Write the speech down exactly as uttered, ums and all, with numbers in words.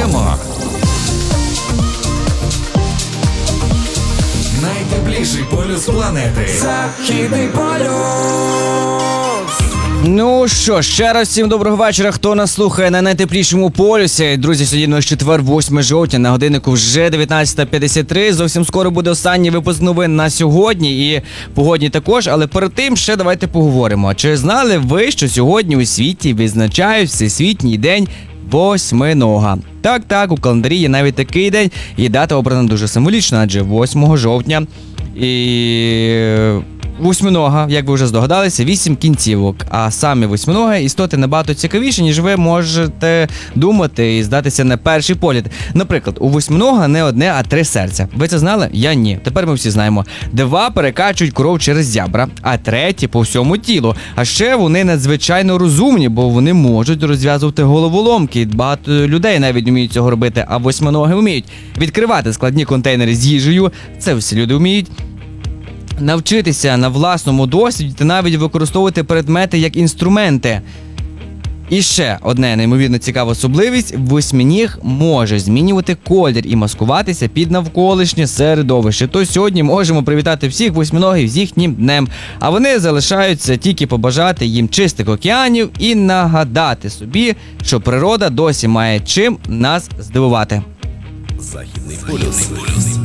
Починаємо! Найтепліший полюс планети. Західний полюс. Ну що, ще раз всім доброго вечора, хто нас слухає на найтеплішому полюсі. Друзі, сьогодні наш четвер, восьме жовтня, на годиннику вже дев'ятнадцята п'ятдесят три. Зовсім скоро буде останній випуск новин на сьогодні і погодні також. Але перед тим ще давайте поговоримо. Чи знали ви, що сьогодні у світі відзначають Всесвітній день восьминога? Так, так, у календарі є навіть такий день, і дата обрана дуже символічна, адже восьмого жовтня. І... восьминога, як ви вже здогадалися, вісім кінцівок, а самі восьминоги істоти набагато цікавіші, ніж ви можете думати і здатися на перший погляд. Наприклад, у восьминога не одне, а три серця. Ви це знали? Я ні. Тепер ми всі знаємо. Два перекачують кров через зябра, а треті по всьому тілу. А ще вони надзвичайно розумні, бо вони можуть розв'язувати головоломки. Багато людей навіть вміють цього робити, а восьминоги вміють відкривати складні контейнери з їжею. Це всі люди вміють. Навчитися на власному досвіді та навіть використовувати предмети як інструменти. І ще одне неймовірно цікава особливість – восьминіг може змінювати колір і маскуватися під навколишнє середовище. То сьогодні можемо привітати всіх восьминогів з їхнім днем. А вони залишаються тільки побажати їм чистих океанів і нагадати собі, що природа досі має чим нас здивувати. Західний полюс.